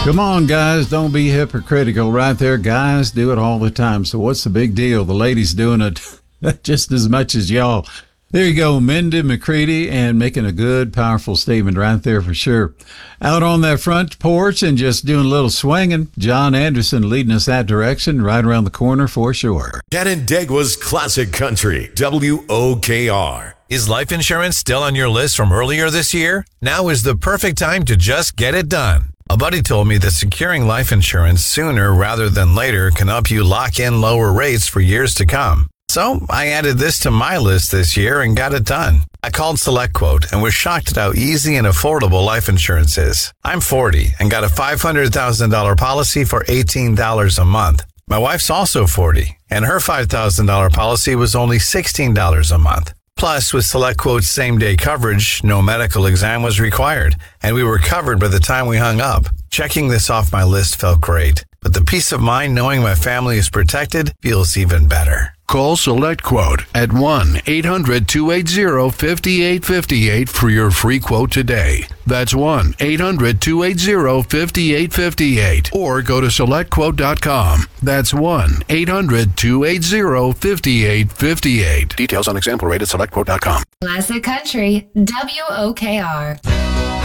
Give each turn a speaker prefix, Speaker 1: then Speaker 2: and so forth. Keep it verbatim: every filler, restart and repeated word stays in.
Speaker 1: Come on, guys, don't be hypocritical right there. Guys do it all the time. So what's the big deal? The ladies doing it just as much as y'all. There you go, Mindy McCready, and making a good, powerful statement right there for sure. Out on that front porch and just doing a little swinging, John Anderson leading us that direction right around the corner for sure.
Speaker 2: Canandaigua's Classic Country, W O K R.
Speaker 3: Is life insurance still on your list from earlier this year? Now is the perfect time to just get it done. A buddy told me that securing life insurance sooner rather than later can help you lock in lower rates for years to come. So I added this to my list this year and got it done. I called SelectQuote and was shocked at how easy and affordable life insurance is. I'm forty and got a five hundred thousand dollars policy for eighteen dollars a month. My wife's also forty, and her five thousand dollars policy was only sixteen dollars a month. Plus, with SelectQuote's same-day coverage, no medical exam was required, and we were covered by the time we hung up. Checking this off my list felt great, but the peace of mind knowing my family is protected feels even better.
Speaker 4: Call SelectQuote at one eight hundred two eight zero five eight five eight for your free quote today. That's one eight hundred two eight zero five eight five eight. Or go to select quote dot com. That's one eight hundred two eight zero five eight five eight. Details on example rate at select quote dot com.
Speaker 5: Classic Country, W O K R.